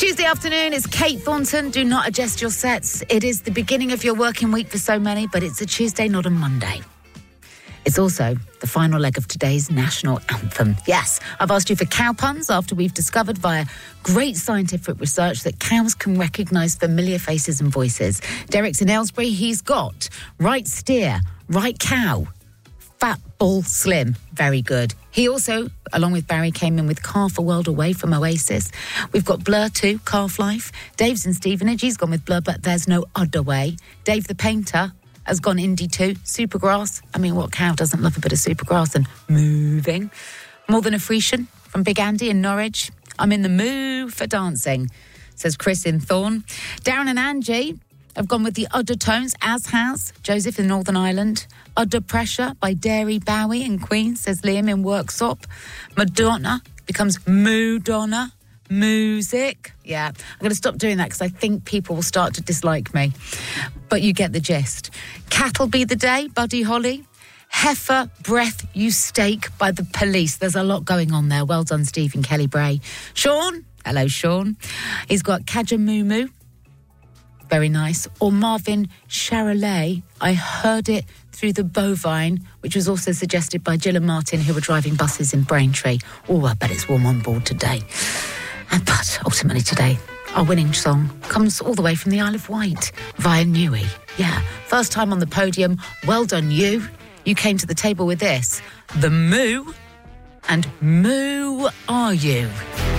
Tuesday afternoon, it's Kate Thornton. Do not adjust your sets. It is the beginning of your working week for so many, but it's a Tuesday, not a Monday. It's also the final leg of today's national anthem. Yes, I've asked you for cow puns after we've discovered via great scientific research that cows can recognise familiar faces and voices. Derek's in Aylesbury. He's got right steer, right cow, fat bull slim. Very good. He also, along with Barry, came in with Calf a World Away from Oasis. We've got Blur 2, Calf Life. Dave's in Stevenage. He's gone with Blur, but there's no other way. Dave the Painter has gone indie too. Supergrass. I mean, what cow doesn't love a bit of supergrass and moving? More Than a Frisian from Big Andy in Norwich. I'm in the mood for dancing, says Chris in Thorn. Darren and Angie have gone with the Udder Tones, as has Joseph in Northern Ireland. Udder Pressure by Dairy Bowie in Queens, says Liam in Worksop. Madonna becomes Moodonna. Music. Yeah, I'm going to stop doing that because I think people will start to dislike me. But you get the gist. Cattle Be the Day, Buddy Holly. Heifer Breath You Stake by The Police. There's a lot going on there. Well done, Stephen Kelly Bray. Sean. Hello, Sean. He's got Kajamumu. Very nice. Or Marvin Charolais. I heard it through the bovine, which was also suggested by Jill and Martin, who were driving buses in Braintree. Oh, I bet it's warm on board today. But ultimately today, our winning song comes all the way from the Isle of Wight via Newey. Yeah, first time on the podium. Well done, you. You came to the table with this. The Moo and Moo Are You.